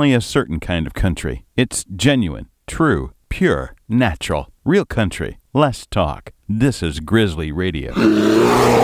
play a certain kind of country. It's genuine, true, pure, natural, real country. Less talk. This is Grizzly Radio.